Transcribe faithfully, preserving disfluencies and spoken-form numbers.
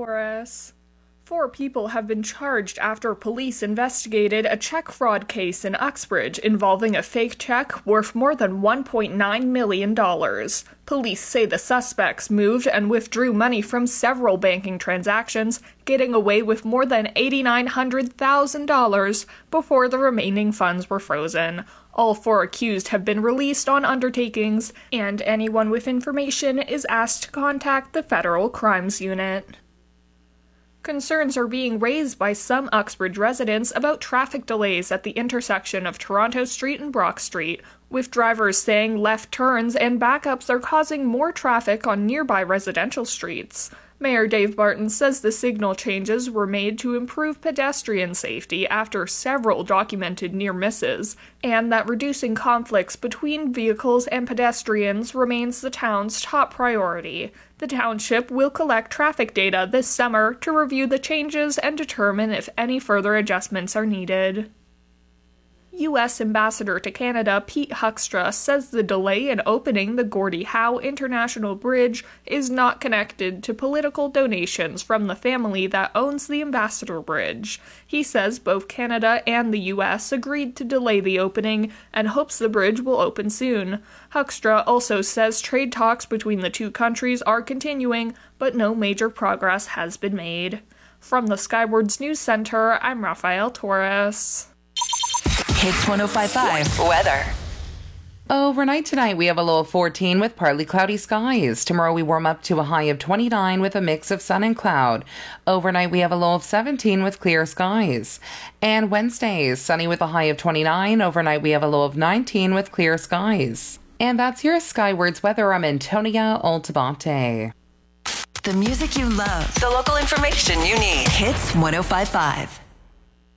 Taurus. Four people have been charged after police investigated a check fraud case in Uxbridge involving a fake check worth more than one point nine million dollars. Police say the suspects moved and withdrew money from several banking transactions, getting away with more than eight thousand nine hundred thousand dollars before the remaining funds were frozen. All four accused have been released on undertakings, and anyone with information is asked to contact the Federal Crimes Unit. Concerns are being raised by some Uxbridge residents about traffic delays at the intersection of Toronto Street and Brock Street, with drivers saying left turns and backups are causing more traffic on nearby residential streets. Mayor Dave Barton says the signal changes were made to improve pedestrian safety after several documented near misses, and that reducing conflicts between vehicles and pedestrians remains the town's top priority. The township will collect traffic data this summer to review the changes and determine if any further adjustments are needed. U S Ambassador to Canada Pete Huckstra says the delay in opening the Gordie Howe International Bridge is not connected to political donations from the family that owns the Ambassador Bridge. He says both Canada and the U S agreed to delay the opening and hopes the bridge will open soon. Huckstra also says trade talks between the two countries are continuing, but no major progress has been made. From the Skywards News Center, I'm Rafael Torres. Hits one oh five point five weather. Overnight tonight, we have a low of fourteen with partly cloudy skies. Tomorrow, we warm up to a high of twenty-nine with a mix of sun and cloud. Overnight, we have a low of seventeen with clear skies. And Wednesday is sunny with a high of twenty-nine. Overnight, we have a low of nineteen with clear skies. And that's your Skywards weather. I'm Antonia Altabate. The music you love. The local information you need. Hits one oh five point five.